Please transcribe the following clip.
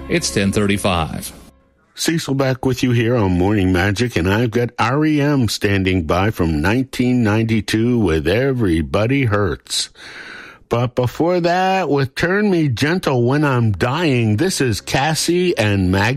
It's 10:35. Cecil back with you here on Morning Magic, and I've got R.E.M. standing by from 1992 with Everybody Hurts. But before that, with Turn Me Gentle When I'm Dying, this is Cassie and Maggie.